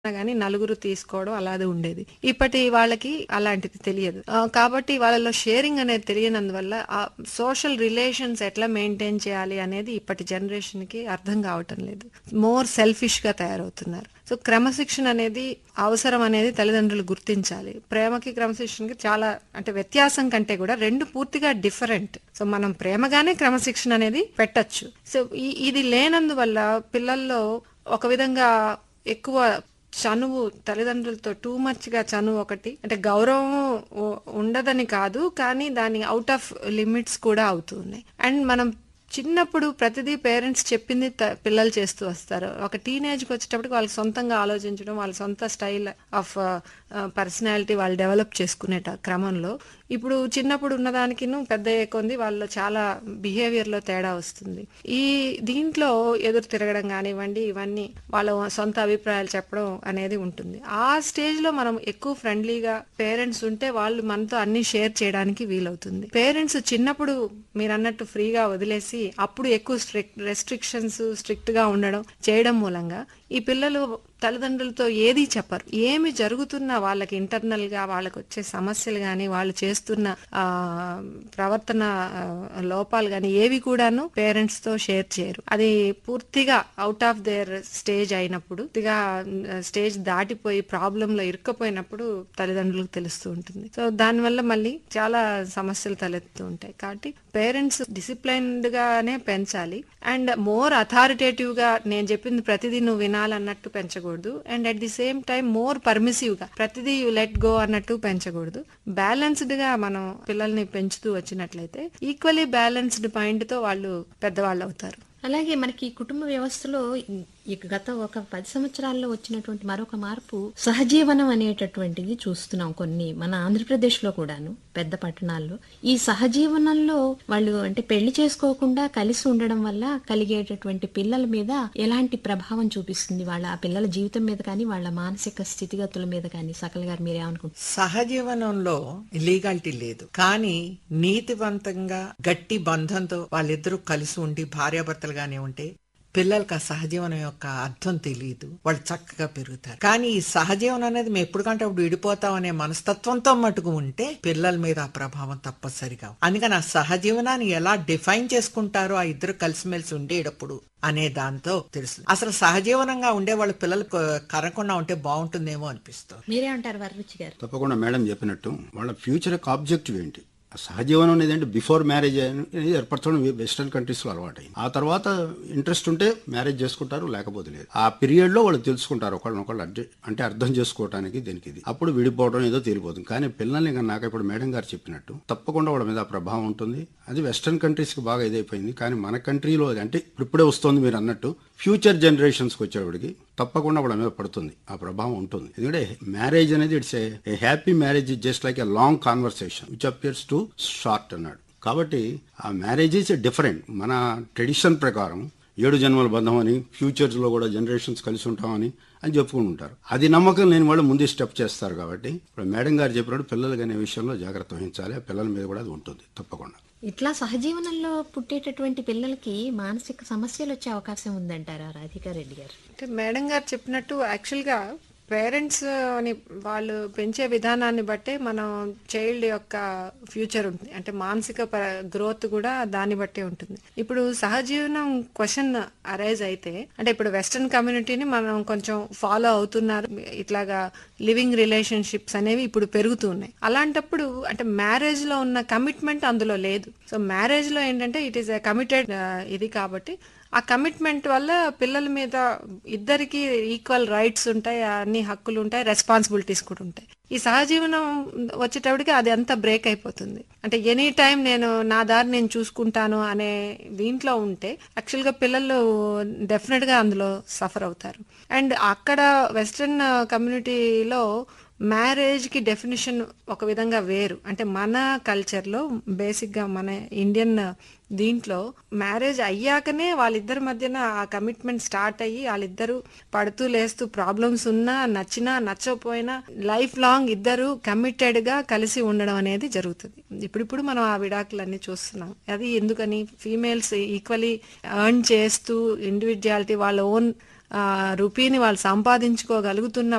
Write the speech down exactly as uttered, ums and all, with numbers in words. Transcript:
గాని నలుగురు తీసుకోవడం అలాది ఉండేది. ఇప్పటి వాళ్ళకి అలాంటిది తెలియదు. ఆహ్, కాబట్టి వాళ్ళలో షేరింగ్ అనేది తెలియనందువల్ల ఆ సోషల్ రిలేషన్స్ ఎట్లా మెయింటైన్ చేయాలి అనేది ఇప్పటి జనరేషన్ కి అర్థం కావటం లేదు. మోర్ సెల్ఫిష్ గా తయారవుతున్నారు. సో క్రమశిక్షణ అనేది అవసరం అనేది తల్లిదండ్రులు గుర్తించాలి. ప్రేమకి క్రమశిక్షణకి చాలా అంటే వ్యత్యాసం కంటే కూడా రెండు పూర్తిగా డిఫరెంట్. సో మనం ప్రేమగానే క్రమశిక్షణ అనేది పెట్టచ్చు. సో ఈ- ఇది లేనందువల్ల పిల్లల్లో ఒక విధంగా ఎక్కువ చనువు తల్లిదండ్రులతో టూ మచ్ గా చనువు ఒకటి అంటే గౌరవం ఉ- ఉండదని కాదు, కానీ దాని అవుట్ ఆఫ్ లిమిట్స్ కూడా అవుతున్నాయి. అండ్ మనం చిన్నప్పుడు ప్రతిదీ పేరెంట్స్ చెప్పింది త- పిల్లలు చేస్తూ వస్తారు. ఒక టీనేజ్కి వచ్చేటప్పటికి వాళ్ళకి సొంతంగా ఆలోచించడం, వాళ్ళ సొంత స్టైల్ ఆఫ్ పర్సనాలిటీ వాళ్ళు డెవలప్ చేసుకునే ట- క్రమంలో ఇప్పుడు చిన్నప్పుడు ఉన్నదానికి పెద్ద కొంది వాళ్ళు చాలా బిహేవియర్ లో తేడా వస్తుంది. ఈ దీంట్లో ఎదురు తిరగడం కానివ్వండి, ఇవన్నీ వాళ్ళ సొంత అభిప్రాయాలు చెప్పడం అనేది ఉంటుంది. ఆ స్టేజ్ లో మనం ఎక్కువ ఫ్రెండ్లీగా పేరెంట్స్ ఉంటే వాళ్ళు మనతో అన్ని షేర్ చేయడానికి వీలవుతుంది. పేరెంట్స్ చిన్నప్పుడు మీరు అన్నట్టు ఫ్రీగా వదిలేసి అప్పుడు ఎక్కువ స్ట్రిక్ట్ రెస్ట్రిక్షన్స్ స్ట్రిక్ట్ గా ఉండడం చేయడం మూలంగా ఈ పిల్లలు తల్లిదండ్రులతో ఏది చెప్పరు. ఏమి జరుగుతున్నా వాళ్ళకి ఇంటర్నల్ గా వాళ్ళకి వచ్చే సమస్యలు గాని, వాళ్ళు చేస్తున్న ఆ ప్రవర్తన ఆ, లోపాలు గాని ఏవి కూడాను పేరెంట్స్ తో షేర్ చేయరు. అది పూర్తిగా అవుట్ ఆఫ్ దేర్ స్టేజ్ అయినప్పుడు, పూర్తిగా స్టేజ్ దాటిపోయి ప్రాబ్లం లో ఇరుక్కపోయినప్పుడు తల్లిదండ్రులకు తెలుస్తూ ఉంటుంది. సో దానివల్ల మళ్ళీ చాలా సమస్యలు తలెత్తుతూ ఉంటాయి. కాబట్టి పేరెంట్స్ డిసిప్లైన్డ్ గానే పెంచాలి. అండ్ మోర్ అథారిటేటివ్ గా నేను చెప్పింది ప్రతిదీ నువ్వు వినాలన్నట్టు పెంచకూడదు. And at the same time more permissive గా ప్రతిదీ యు లెట్ గో అన్నట్టు పెంచకూడదు. బ్యాలెన్స్డ్ గా మనం పిల్లల్ని పెంచుతూ వచ్చినట్లయితే ఈక్వలీ బ్యాలెన్స్డ్ మైండ్ తో వాళ్ళు పెద్దవాళ్ళు అవుతారు. అలాగే మనకి కుటుంబ వ్యవస్థలో ఈ గత ఒక పది సంవత్సరాల్లో వచ్చినటువంటి మరొక మార్పు సహజీవనం అనేటటువంటిది చూస్తున్నాం. కొన్ని మన ఆంధ్రప్రదేశ్ లో కూడాను పెద్ద పట్టణాల్లో ఈ సహజీవనంలో వాళ్ళు అంటే పెళ్లి చేసుకోకుండా కలిసి ఉండడం వల్ల కలిగేటటువంటి పిల్లల మీద ఎలాంటి ప్రభావం చూపిస్తుంది, వాళ్ళ ఆ పిల్లల జీవితం మీద కానీ వాళ్ళ మానసిక స్థితిగతుల మీద కానీ? సకల్ గారు మీరేమనుకుంటున్నారు? సహజీవనంలో లీగాలిటీ లేదు, కానీ నీతివంతంగా గట్టి బంధంతో వాళ్ళిద్దరూ కలిసి ఉండి భార్యాభర్తలుగానే ఉంటే పిల్లలకి ఆ సహజీవనం యొక్క అర్థం తెలియదు, వాళ్ళు చక్కగా పెరుగుతారు. కానీ ఈ సహజీవనం అనేది మేము ఎప్పటికంటే అప్పుడు విడిపోతాం అనే మనస్తత్వంతో మటుకు ఉంటే పిల్లల మీద ఆ ప్రభావం తప్పనిసరిగా. అందుకని ఆ సహజీవనాన్ని ఎలా డిఫైన్ చేసుకుంటారో ఆ ఇద్దరు కలిసిమెలిసి ఉండేటప్పుడు అనే దాంతో తెలుసు. అసలు సహజీవనంగా ఉండే వాళ్ళ పిల్లలు కరకుండా ఉంటే బాగుంటుందేమో అనిపిస్తుంది. మీరేమంటారు వరరుచి గారు? తప్పకుండా మేడం చెప్పినట్టు వాళ్ళ ఫ్యూచర్ యొక్క ఆబ్జెక్టివ్ ఏంటి, ఆ సహజీవనం అనేది అంటే బిఫోర్ మ్యారేజ్ అనేది ఏర్పరచడం వెస్టర్న్ కంట్రీస్ లో అలవాటైంది. ఆ తర్వాత ఇంట్రెస్ట్ ఉంటే మ్యారేజ్ చేసుకుంటారు, లేకపోతే లేదు. ఆ పీరియడ్ లో వాళ్ళు తెలుసుకుంటారు ఒకళ్ళనొకళ్ళు అడ్జ- అంటే అర్థం చేసుకోవడానికి దీనికి ఇది. అప్పుడు విడిపోవడం ఏదో తేలిపోతుంది. కానీ పిల్లల్ని ఇంకా నాకు ఇప్పుడు మేడం గారు చెప్పినట్టు తప్పకుండా వాళ్ళ మీద ఆ ప్రభావం ఉంటుంది. అది వెస్టర్న్ కంట్రీస్ కి బాగా ఇదైపోయింది. కానీ మన కంట్రీలో అంటే ఇప్పుడే వస్తుంది మీరు అన్నట్టు ఫ్యూచర్ జనరేషన్స్ కి వచ్చేవాడికి తప్పకుండా వాళ్ళ మీద పడుతుంది, ఆ ప్రభావం ఉంటుంది. ఎందుకంటే మ్యారేజ్ అనేది it's a happy marriage is just like a long conversation which appears to short అన్నాడు. కాబట్టి ఆ మ్యారేజ్ ఈజ్ డిఫరెంట్. మన ట్రెడిషన్ ప్రకారం ఏడు జన్మల బంధం అని, ఫ్యూచర్స్ లో కూడా జనరేషన్స్ కలిసి ఉంటామని అని చెప్పుకుంటుంటారు. అది నమ్మకం లేని వాళ్ళు ముందే స్టెప్ చేస్తారు. కాబట్టి ఇప్పుడు మేడం గారు చెప్పినట్టు పిల్లలు అనే విషయంలో జాగ్రత్త వహించాలి. ఆ పిల్లల మీద కూడా అది ఉంటుంది తప్పకుండా. ఇట్లా సహజీవనంలో పుట్టేటటువంటి పిల్లలకి మానసిక సమస్యలు వచ్చే అవకాశం ఉందంటారా రాధికా రెడ్డి గారు? అంటే మేడం గారు చెప్పినట్టు యాక్చువల్ గా పేరెంట్స్ అని వాళ్ళు పెంచే విధానాన్ని బట్టే మనం చైల్డ్ యొక్క ఫ్యూచర్ ఉంటుంది. అంటే మానసిక గ్రోత్ కూడా దాన్ని బట్టే ఉంటుంది. ఇప్పుడు సహజీవనం క్వశ్చన్ అరైజ్ అయితే అంటే ఇప్పుడు వెస్టర్న్ కమ్యూనిటీని మనం కొంచెం ఫాలో అవుతున్నారు. ఇట్లాగా లివింగ్ రిలేషన్షిప్స్ అనేవి ఇప్పుడు పెరుగుతూ ఉన్నాయి. అలాంటప్పుడు అంటే మ్యారేజ్ లో ఉన్న కమిట్మెంట్ అందులో లేదు. సో మ్యారేజ్ లో ఏంటంటే ఇట్ ఈస్ ఎ కమిటెడ్ ఇది. కాబట్టి ఆ కమిట్మెంట్ వల్ల పిల్లల మీద ఇద్దరికి ఈక్వల్ రైట్స్ ఉంటాయి, అన్ని హక్కులు ఉంటాయి, రెస్పాన్సిబిలిటీస్ కూడా ఉంటాయి. ఈ సహజీవనం వచ్చేటప్పటికి అది అంతా బ్రేక్ అయిపోతుంది. అంటే ఎనీ టైం నేను నా దారి నేను చూసుకుంటాను అనే దీంట్లో ఉంటే యాక్చువల్ గా పిల్లలు డెఫినెట్ గా అందులో సఫర్ అవుతారు. అండ్ అక్కడ వెస్ట్రన్ కమ్యూనిటీలో మ్యారేజ్ కి డెఫినేషన్ ఒక విధంగా వేరు. అంటే మన కల్చర్ లో బేసిక్ గా మన ఇండియన్ దీంట్లో మ్యారేజ్ అయ్యాకనే వాళ్ళిద్దరి మధ్యన ఆ కమిట్మెంట్ స్టార్ట్ అయ్యి వాళ్ళిద్దరు పడుతూ లేస్తూ ప్రాబ్లమ్స్ ఉన్నా నచ్చినా నచ్చకపోయినా లైఫ్ లాంగ్ ఇద్దరు కమిటెడ్ గా కలిసి ఉండడం అనేది జరుగుతుంది. ఇప్పుడిప్పుడు మనం ఆ విడాకులన్నీ చూస్తున్నాం. అది ఎందుకని ఫీమేల్స్ ఈక్వలీ ఎర్న్ చేస్తూ ఇండివిజువాలిటీ వాళ్ళ ఓన్ రూపీని వాళ్ళు సంపాదించుకోగలుగుతున్న